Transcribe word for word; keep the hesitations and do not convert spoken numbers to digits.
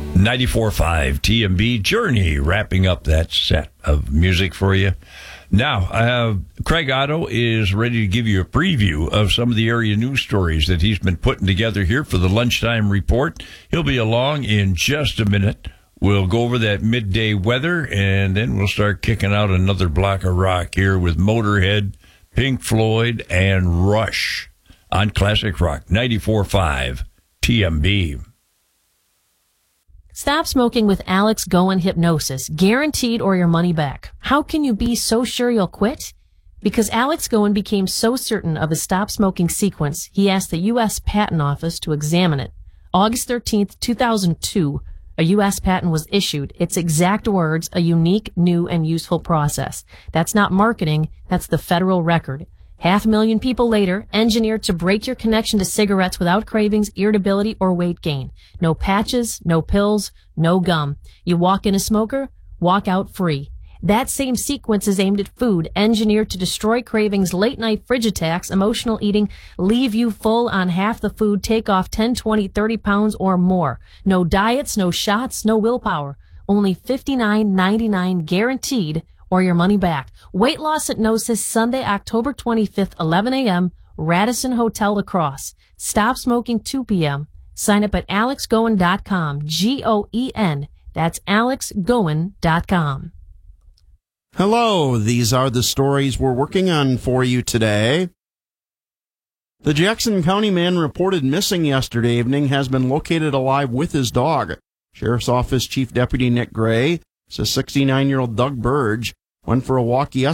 ninety-four point five T M B Journey, wrapping up that set of music for you. Now, uh, Craig Otto is ready to give you a preview of some of the area news stories that he's been putting together here for the Lunchtime Report. He'll be along in just a minute. We'll go over that midday weather, and then we'll start kicking out another block of rock here with Motorhead, Pink Floyd, and Rush on Classic Rock, ninety-four point five T M B. Stop smoking with Alex Goen Hypnosis, guaranteed or your money back. How can you be so sure you'll quit? Because Alex Goen became so certain of his stop smoking sequence, he asked the U S Patent Office to examine it. August thirteenth, two thousand two, a U S patent was issued. Its exact words, a unique, new, and useful process. That's not marketing, that's the federal record. Half a million people later, engineered to break your connection to cigarettes without cravings, irritability, or weight gain. No patches, no pills, no gum. You walk in a smoker, walk out free. That same sequence is aimed at food, engineered to destroy cravings, late-night fridge attacks, emotional eating, leave you full on half the food, take off ten, twenty, thirty pounds or more. No diets, no shots, no willpower. Only fifty-nine ninety-nine guaranteed, or your money back. Weight Loss Hypnosis, Sunday, October twenty-fifth, eleven a.m., Radisson Hotel Lacrosse. Stop smoking, two p.m. Sign up at alex goen dot com, G O E N. That's alex goen dot com. Hello, these are the stories we're working on for you today. The Jackson County man reported missing yesterday evening has been located alive with his dog. Sheriff's Office Chief Deputy Nick Gray says sixty-nine-year-old Doug Burge went for a walk yesterday